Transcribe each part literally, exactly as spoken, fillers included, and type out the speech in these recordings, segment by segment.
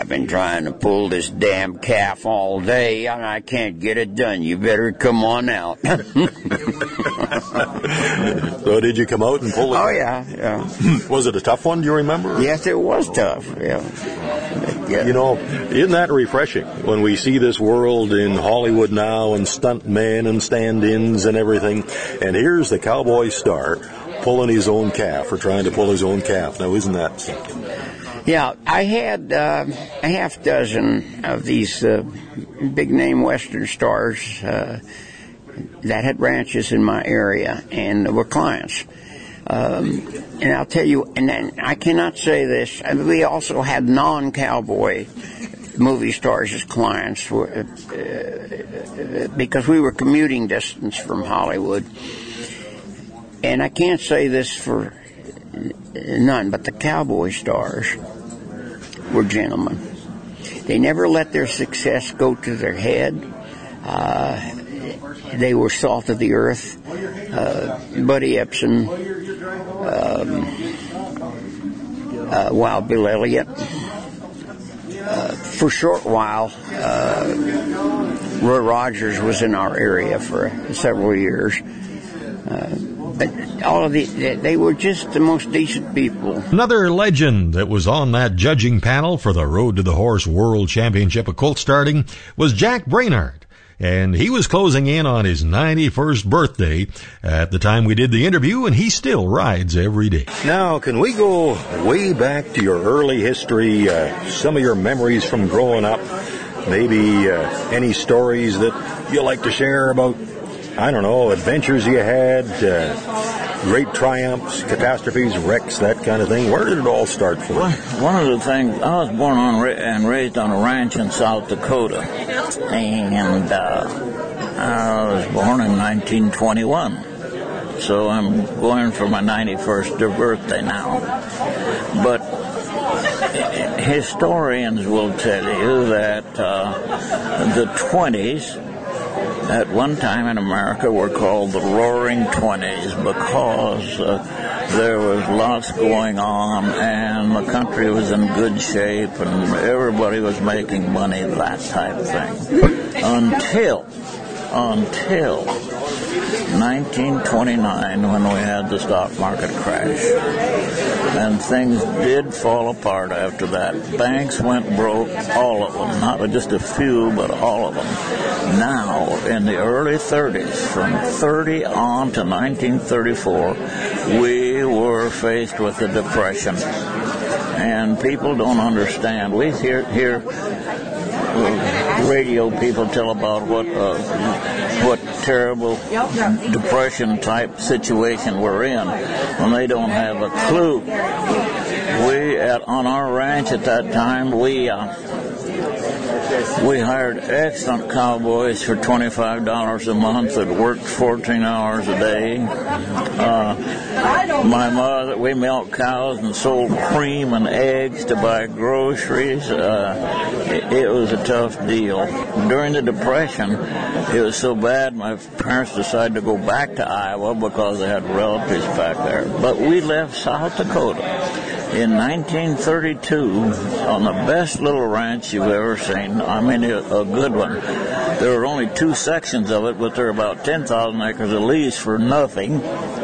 been trying to pull this damn calf all day, and I can't get it done. You better come on out. So did you come out and pull it? Oh, yeah, yeah. Was it a tough one, do you remember? Yes, it was tough, yeah. yeah. You know, isn't that refreshing when we see this world in Hollywood now and stuntmen and stand-ins and everything, and here's the cowboy star pulling his own calf or trying to pull his own calf. Now, isn't that something? Yeah, I had uh, a half dozen of these uh, big-name Western stars uh, that had ranches in my area and were clients. Um, and I'll tell you, and then I cannot say this, we also had non-cowboy movie stars as clients uh, because we were commuting distance from Hollywood. And I can't say this for none, but the cowboy stars were gentlemen. They never let their success go to their head. Uh, they were salt of the earth. Uh, Buddy Epson, um, uh, Wild Bill Elliott. Uh, for a short while, uh, Roy Rogers was in our area for several years. Uh, But all of the, they were just the most decent people. Another legend that was on that judging panel for the Road to the Horse World Championship of Colt Starting was Jack Brainerd. And he was closing in on his ninety-first birthday at the time we did the interview, and he still rides every day. Now, can we go way back to your early history, uh, some of your memories from growing up, maybe uh, any stories that you like to share about, I don't know, adventures you had, uh, great triumphs, catastrophes, wrecks, that kind of thing. Where did it all start for you? Well, one of the things, I was born on and raised on a ranch in South Dakota, and uh, I was born in nineteen twenty-one, so I'm going for my ninety-first birthday now. But historians will tell you that uh, the twenties, at one time in America, were called the Roaring Twenties because uh, there was lots going on and the country was in good shape and everybody was making money, that type of thing. Until, until nineteen twenty-nine, when we had the stock market crash. And things did fall apart after that. Banks went broke, all of them, not just a few, but all of them. Now, in the early thirties, from thirty on to nineteen thirty-four, we were faced with the Depression. And people don't understand. We hear, hear radio people tell about what uh, what terrible depression-type situation we're in when they don't have a clue. We, at, on our ranch at that time, we uh, we hired excellent cowboys for twenty-five dollars a month that worked fourteen hours a day. Uh, my mother, we milked cows and sold cream and eggs to buy groceries. Uh, it, it was a tough deal. During the Depression, it was so bad my parents decided to go back to Iowa because they had relatives back there. But we left South Dakota in nineteen thirty-two on the best little ranch you've ever seen. I mean, a, a good one. There were only two sections of it, but there were about ten thousand acres of lease for nothing.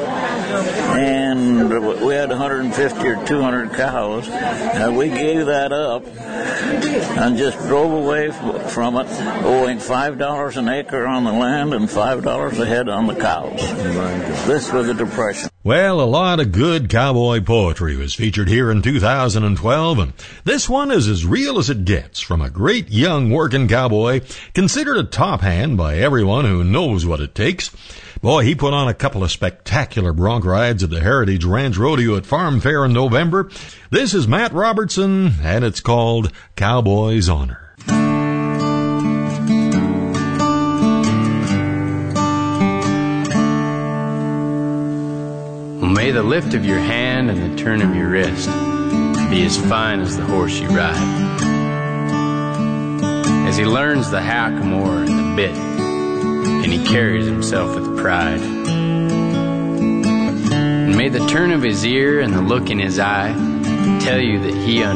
And we had one hundred fifty or two hundred cows, and we gave that up and just drove away from it, owing five dollars an acre on the land and five dollars a head on the cows. This was the Depression. Well, a lot of good cowboy poetry was featured here in two thousand twelve, and this one is as real as it gets from a great young working cowboy, considered a top hand by everyone who knows what it takes. Boy, he put on a couple of spectacular bronc rides at the Heritage Ranch Rodeo at Farm Fair in November. This is Matt Robertson, and it's called Cowboy's Honor. May the lift of your hand and the turn of your wrist be as fine as the horse you ride. As he learns the hackamore and the bit, and he carries himself with pride. And may the turn of his ear and the look in his eye tell you that he